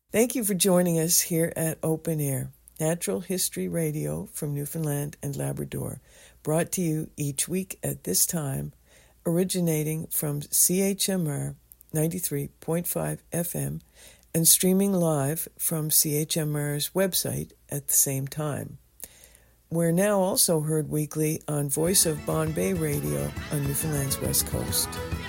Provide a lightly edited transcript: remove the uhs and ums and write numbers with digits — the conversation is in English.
Thank you for joining us here at Open Air, Natural History Radio from Newfoundland and Labrador, brought to you each week at this time, originating from CHMR 93.5 FM and streaming live from CHMR's website at the same time. We're now also heard weekly on Voice of Bonne Bay Radio on Newfoundland's West Coast.